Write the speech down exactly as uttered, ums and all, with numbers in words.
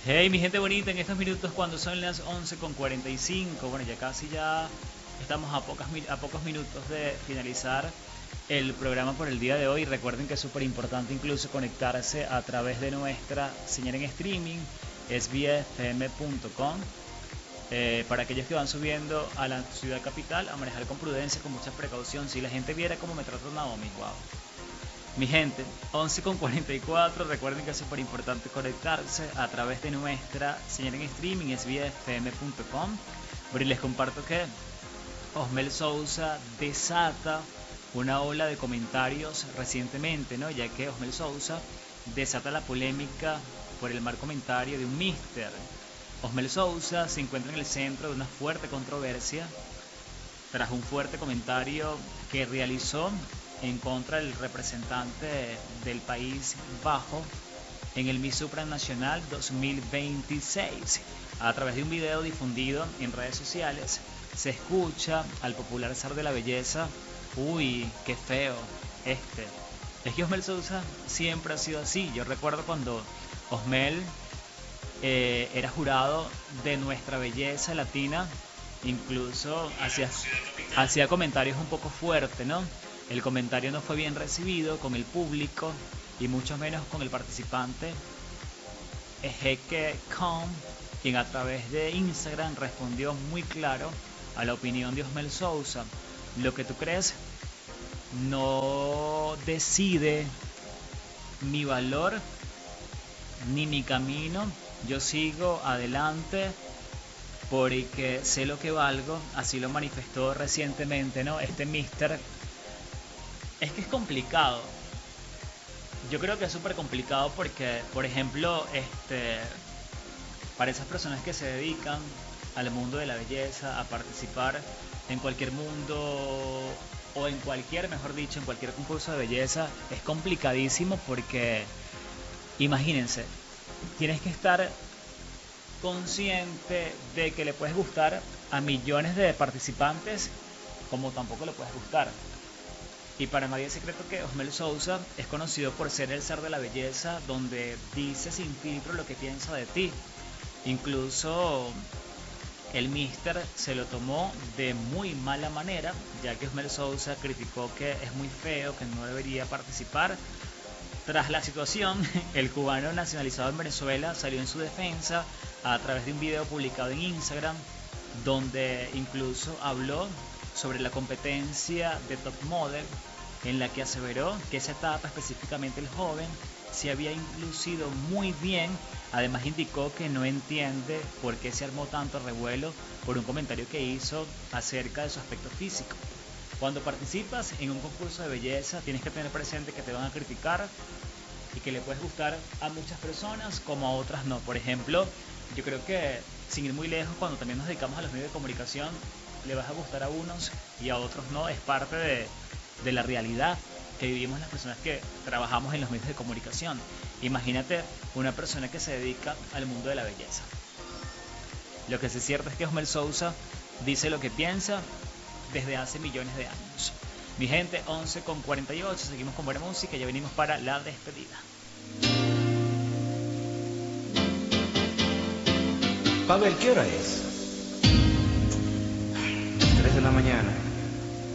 Hey, mi gente bonita, en estos minutos cuando son las once con cuarenta y cinco, bueno, ya casi ya estamos a, pocas, mi- a pocos minutos de finalizar el programa por el día de hoy. Recuerden que es súper importante incluso conectarse a través de nuestra señal en streaming, s b f m punto com, eh, para aquellos que van subiendo a la ciudad capital, a manejar con prudencia, con mucha precaución. Si la gente viera cómo me trata Naomi, wow. Mi gente, once con cuarenta y cuatro, recuerden que es súper importante conectarse a través de nuestra señal en streaming, es vía f m punto com. Pero les comparto que Osmel Sousa desata una ola de comentarios recientemente, ¿no? Ya que Osmel Sousa desata la polémica por el mal comentario de un mister. Osmel Sousa se encuentra en el centro de una fuerte controversia tras un fuerte comentario que realizó en contra del representante del País Bajo en el Miss Supranacional dos mil veintiséis. A través de un video difundido en redes sociales se escucha al popular zar de la belleza: uy, qué feo este. Es que Osmel Sousa siempre ha sido así. Yo recuerdo cuando Osmel eh, era jurado de Nuestra Belleza Latina, incluso hacía, hacía comentarios un poco fuertes, ¿no? El comentario no fue bien recibido con el público y mucho menos con el participante Ejeque Com, quien a través de Instagram respondió muy claro a la opinión de Osmel Sousa. Lo que tú crees no decide mi valor ni mi camino. Yo sigo adelante porque sé lo que valgo. Así lo manifestó recientemente, ¿no? Este mister. Es que es complicado. Yo creo que es súper complicado porque, por ejemplo, este, para esas personas que se dedican al mundo de la belleza, a participar en cualquier mundo o en cualquier, mejor dicho, en cualquier concurso de belleza, es complicadísimo porque, imagínense, tienes que estar consciente de que le puedes gustar a millones de participantes como tampoco le puedes gustar. Y para nadie es secreto que Osmel Sousa es conocido por ser el zar de la belleza, donde dice sin filtro lo que piensa de ti. Incluso el mister se lo tomó de muy mala manera, ya que Osmel Sousa criticó que es muy feo, que no debería participar. Tras la situación, el cubano nacionalizado en Venezuela salió en su defensa a través de un video publicado en Instagram, donde incluso habló sobre la competencia de Top Model, en la que aseveró que esa etapa, específicamente el joven, se había lucido muy bien. Además indicó que no entiende por qué se armó tanto revuelo por un comentario que hizo acerca de su aspecto físico. Cuando participas en un concurso de belleza tienes que tener presente que te van a criticar y que le puedes gustar a muchas personas como a otras no. Por ejemplo, yo creo que sin ir muy lejos, cuando también nos dedicamos a los medios de comunicación, le vas a gustar a unos y a otros no. Es parte de, de la realidad que vivimos las personas que trabajamos en los medios de comunicación. Imagínate una persona que se dedica al mundo de la belleza. Lo que sí es cierto es que Osmel Sousa dice lo que piensa desde hace millones de años. Mi gente, once con cuarenta y ocho, seguimos con buena música y ya venimos para la despedida. Pavel, ¿qué hora es? Tres de la mañana.